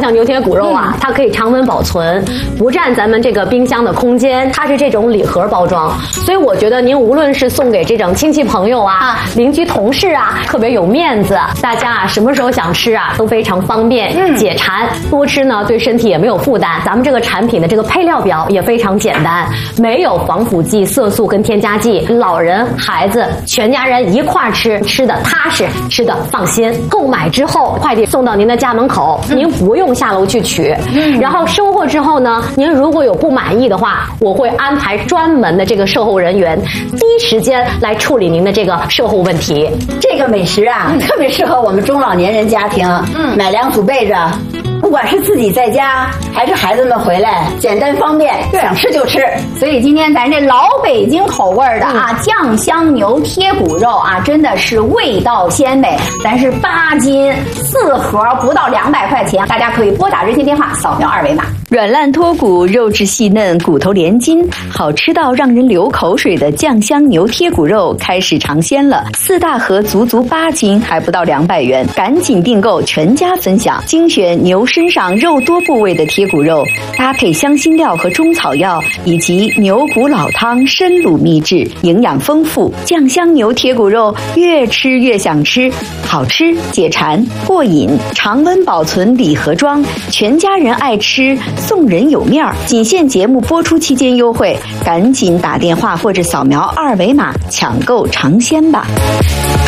香牛贴骨肉啊，它可以常温保存，不占咱们这个冰箱的空间，它是这种礼盒包装，所以我觉得您无论是送给这种亲戚朋友啊、邻居同事啊，特别有面子，大家啊什么时候想吃啊都非常方便，解馋，多吃呢对身体也没有负担。咱们这个产品的这个配料表也非常简单，没有防腐剂、色素跟添加剂，老人、孩子全家人一块吃，吃的踏实，吃的放心。购买之后，快递送到您的家门口，您不用下楼去取。然后收货之后呢，您如果有不满意的话，我会安排专门的这个售后人员，第一时间来处理您的这个售后问题。 这个美食啊，特别适合我们中老年人家庭，买2组备着。不管是自己在家还是孩子们回来，简单方便，想吃就吃。 所以今天咱这老北京口味的酱香牛贴骨肉啊，真的是味道鲜美。咱是8斤4盒，不到200块钱，大家可以拨打热线电话，扫描2维码。 软烂脱骨，肉质细嫩，骨头连筋，好吃到让人流口水的酱香牛贴骨肉开始尝鲜了。4大盒足8斤，还不到200元，赶紧订购，全家分享。精选牛身上肉多部位的贴骨肉，搭配香辛料和中草药，以及牛骨老汤深卤秘制，营养丰富。酱香牛贴骨肉越吃越想吃，好吃解馋过瘾，常温保存礼盒装，全家人爱吃，送人有面儿。仅限节目播出期间优惠，赶紧打电话或者扫描2维码抢购尝鲜吧。